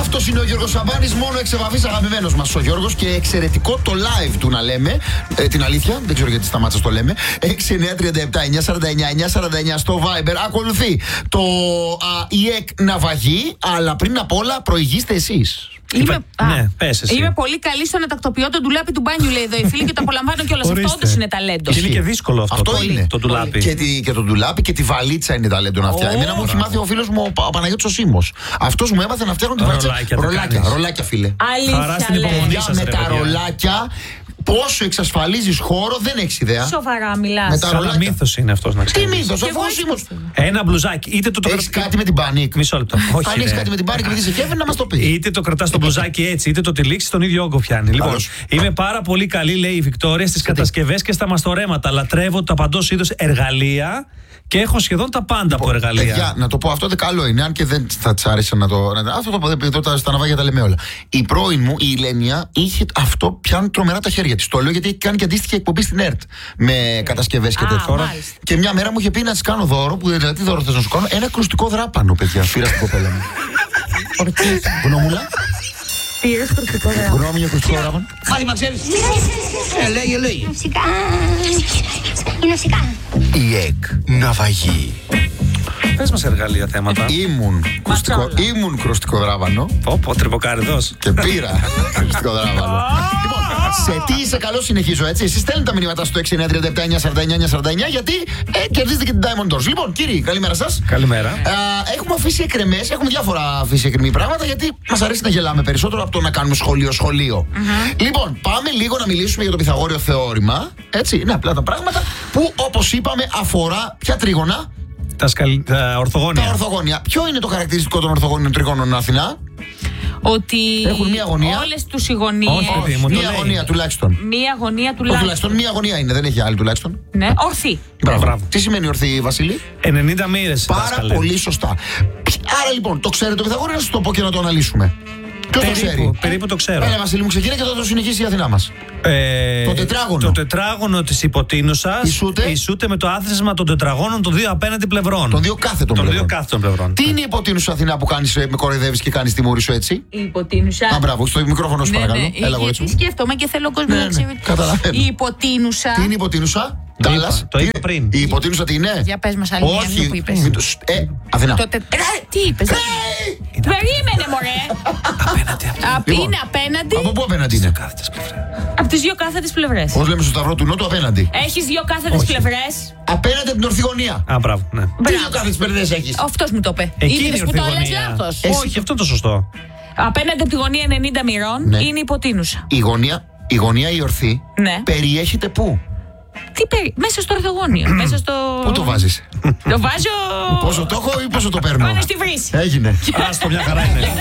Αυτός είναι ο Γιώργος Σαμπάνης, μόνο εξεβαφής αγαπημένος μας ο Γιώργος και εξαιρετικό το live του να λέμε. Την αλήθεια, δεν ξέρω γιατί σταμάτησα το λέμε. 6937-949-949 στο Viber. Ακολουθεί το ΙΕΚ ναυαγή, αλλά πριν απ' όλα προηγήστε εσείς. Είμαι πολύ καλή στο να τακτοποιώ το ντουλάπι του μπάνιου, λέει εδώ η φίλη, και το απολαμβάνω κιόλας. Αυτό όντως είναι ταλέντο. Και είναι και δύσκολο αυτό είναι. Το ντουλάπι. Και το ντουλάπι και τη βαλίτσα είναι ταλέντο να φτιάχνει. Εμένα μου έχει μάθει ο φίλος μου ο Παναγιώτης ο Σίμος. Αυτός μου έμαθε να φτιάχνω τη βαλίτσα. Ρολάκια, φίλε. Αλήθεια. Με τα ρολάκια. Πόσο εξασφαλίζεις χώρο, δεν έχεις ιδέα. Σοβαρά μιλάς. Σαν μύθος είναι αυτός να ξέρεις. Τι μύθος, αφού ένα μπλουζάκι. Είτε το έχεις κάτι με την Πάνικ. Μισό λεπτό. Αν έχεις κάτι με την Πάνικ, επειδή είσαι κέφι, να μας το πεις. Είτε το κρατάς το μπλουζάκι έτσι, είτε το τυλίξεις, τον ίδιο όγκο πιάνει. Λοιπόν, είμαι πάρα πολύ καλή, λέει η Βικτόρια, στις κατασκευές και στα μαστορέματα. Λατρεύω τα παντός είδος εργαλεία. Και έχω σχεδόν τα πάντα από εργαλεία. Παιδιά, να το πω αυτό, δεν καλό είναι, αν και δεν θα της άρεσε να το. Αυτό το πω, στα ναυάγια τα λέμε όλα. Η πρώην μου, η Ηλένια, είχε αυτό, πιάνει τρομερά τα χέρια της. Το λέω γιατί έχει κάνει και αντίστοιχη εκπομπή στην ΕΡΤ με κατασκευές και τέτοια. Και μια μέρα μου είχε πει να της κάνω δώρο, που δηλαδή τι δώρο θες να σου κάνω, ένα ακουστικό δράπανο, παιδιά. Πήρα στην κοπέλα μου. Γνώμουλα. Πήρες ακουστικό δράπανο. Γνώμη για ακουστικό δράπανο. Μάθημα ξέρεις. Λέγε. Είναι φυσικά. ΙΕΚ ναυαγή. Πες μας εργαλεία, θέματα. Ήμουν κρουστικό δράπανο. Πω, τριβοκάριδος. Και πήρα κρουστικό δράπανο. Λοιπόν, σε τι είσαι καλό, συνεχίζω έτσι. Εσείς στέλνετε τα μηνύματα στο 6937-949-949 γιατί κερδίζετε και την Diamond Doors. Λοιπόν, κύριοι, καλημέρα σας. Καλημέρα. Έχουμε αφήσει εκκρεμές, έχουμε διάφορα αφήσει εκκρεμή πράγματα γιατί μας αρέσει να γελάμε περισσότερο από το να κάνουμε σχολείο. Λοιπόν, πάμε λίγο να μιλήσουμε για το Πυθαγόριο θεώρημα. Έτσι, είναι απλά τα πράγματα που, όπως είπαμε, αφορά ποια τρίγωνα. Τα ορθογώνια. Τα ορθογώνια. Ποιο είναι το χαρακτηριστικό των ορθογώνιων τριγώνων Αθηνά? Ότι έχουν μία γωνία. Όλες τους οι γωνίες. Μία γωνία τουλάχιστον. Μία γωνία τουλάχιστον. Μία γωνία είναι, δεν έχει άλλη τουλάχιστον. Ναι, ορθή. Μπράβο. Τι σημαίνει ορθή, Βασίλη? 90 μοίρες. Πάρα πολύ σωστά. Άρα λοιπόν, το ξέρετε το Πυθαγόριο, να σας το πω και να το αναλύσουμε. Ποιος το ξέρει? Περίπου το ξέρω. Έλα, Βασίλη μου, ξεκινά και θα το συνεχίσει η Αθηνά μας. Το τετράγωνο. Το τετράγωνο της υποτείνουσας ισούται με το άθροισμα των τετραγώνων των δύο απέναντι πλευρών. Των δύο κάθετων πλευρών. Τι είναι η υποτείνουσα, Αθηνά, που κάνεις, με κοροϊδεύεις και κάνεις τη μούρη σου έτσι? Η υποτείνουσα. Α, μπράβο, στο μικρόφωνο σου παρακαλώ. Έλα, εγώ έτσι. Σκέφτομαι και θέλω ο κόσμος να ξέρει. Καταλαβαίνω. Η υποτείνουσα. Τι είναι η υποτείνουσα? Το είπα πριν. Η υποτείνουσα τι είναι? Για πες μας άλλη μια όχι, που είπες. Αθηνά. Τι είπες? Περίμενε, μωρέ. Είναι απέναντι. Από πού απέναντι είναι? Από τις δύο κάθετες πλευρές. Πώς λέμε στο Σταυρό του Νότου, απέναντι. Έχεις δύο κάθετες πλευρές. Απέναντι από την ορθή γωνία. Α, μπράβο, ναι. Τι δύο κάθετες πλευρές έχεις? Αυτός μου το είπε. Εκεί είναι η που ορθή το λες γωνία. λάθος. Όχι, αυτό το σωστό. Απέναντι από τη γωνία 90 μοιρών είναι υποτείνουσα. Η γωνία η ορθή περιέχεται πού? Μέσα στο ορθογώνιο. Μέσα στο... Πού το βάζεις? Το βάζω. Πόσο το έχω ή πόσο το παίρνω? Πάνω στη βρύση. Έγινε. Άστο, μια χαρά είναι.